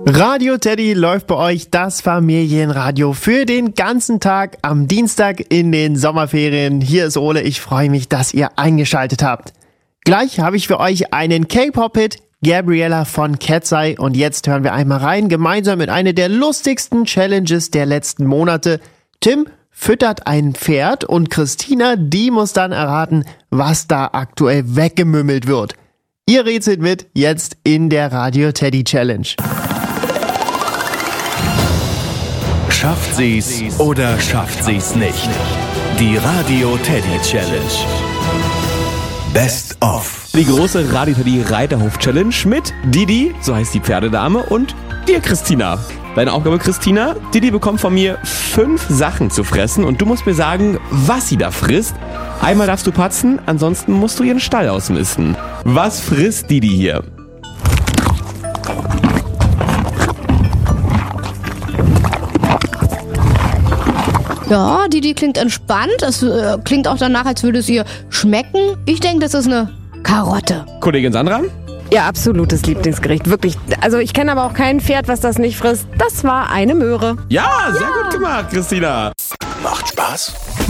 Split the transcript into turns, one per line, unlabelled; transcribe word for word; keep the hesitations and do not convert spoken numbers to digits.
Radio Teddy läuft bei euch das Familienradio für den ganzen Tag am Dienstag in den Sommerferien. Hier ist Ole, ich freue mich, dass ihr eingeschaltet habt. Gleich habe ich für euch einen K-Pop-Hit, Gabriella von Cat's-Eye, und jetzt hören wir einmal rein, gemeinsam mit einer der lustigsten Challenges der letzten Monate. Tim füttert ein Pferd und Christina, die muss dann erraten, was da aktuell weggemümmelt wird. Ihr rätselt mit jetzt in der Radio Teddy Challenge.
Schafft sie's oder schafft sie's nicht? Die Radio Teddy Challenge. Best of.
Die große Radio Teddy Reiterhof Challenge mit Didi, so heißt die Pferdedame, und dir, Christina. Deine Aufgabe, Christina: Didi bekommt von mir fünf Sachen zu fressen und du musst mir sagen, was sie da frisst. Einmal darfst du patzen, ansonsten musst du ihren Stall ausmisten. Was frisst Didi hier?
Ja, Didi klingt entspannt. Es äh, klingt auch danach, als würde es ihr schmecken. Ich denke, das ist eine Karotte.
Kollegin Sandra?
Ihr absolutes Lieblingsgericht, wirklich. Also ich kenne aber auch kein Pferd, was das nicht frisst. Das war eine Möhre.
Ja, sehr gut gemacht, Christina.
Macht Spaß?